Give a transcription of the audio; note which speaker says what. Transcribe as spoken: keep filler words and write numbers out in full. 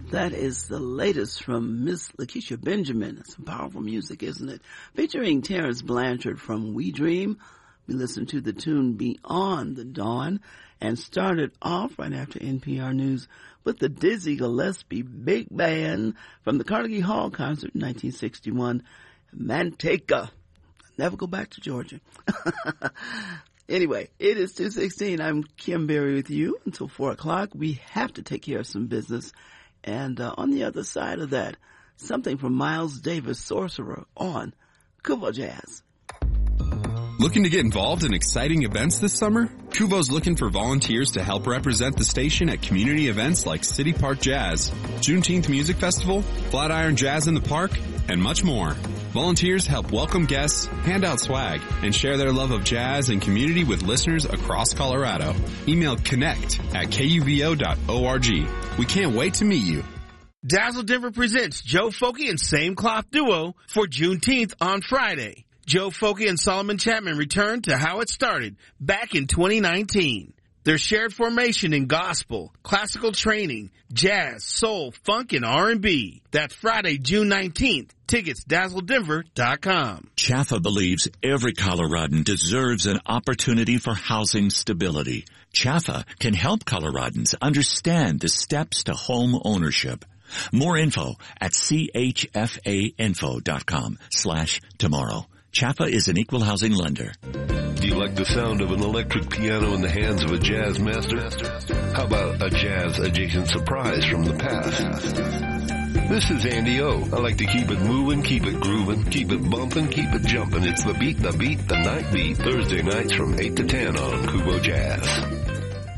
Speaker 1: That is the latest from Miss Lakeisha Benjamin. Some powerful music, isn't it? Featuring Terrence Blanchard from We Dream. We listened to the tune Beyond the Dawn and started off right after N P R News with the Dizzy Gillespie Big Band from the Carnegie Hall concert in nineteen sixty-one, Manteca. Never go back to Georgia. Anyway, it is two sixteen. I'm Kim Berry with you until four o'clock. We have to take care of some business. And uh, on the other side of that, something from Miles Davis, Sorcerer, on Kuvo Jazz.
Speaker 2: Looking to get involved in exciting events this summer? Kuvo's looking for volunteers to help represent the station at community events like City Park Jazz, Juneteenth Music Festival, Flatiron Jazz in the Park, and much more. Volunteers help welcome guests, hand out swag, and share their love of jazz and community with listeners across Colorado. Email connect at K U V O dot org. We can't wait to meet you.
Speaker 3: Dazzle Denver presents Joe Folky and Same Cloth Duo for Juneteenth on Friday. Joe Folky and Solomon Chapman return to how it started back in twenty nineteen. Their shared formation in gospel, classical training, jazz, soul, funk, and R and B. That's Friday, June nineteenth. Tickets, dazzle denver dot com.
Speaker 4: Chaffa believes every Coloradan deserves an opportunity for housing stability. Chaffa can help Coloradans understand the steps to home ownership. More info at chfainfo.com slash tomorrow. Chaffa is an equal housing lender.
Speaker 5: Do you like the sound of an electric piano in the hands of a jazz master? How about a jazz-adjacent surprise from the past? This is Andy O. I like to keep it moving, keep it grooving, keep it bumping, keep it jumping. It's the beat, the beat, the night beat, Thursday nights from eight to ten on Kuvo Jazz.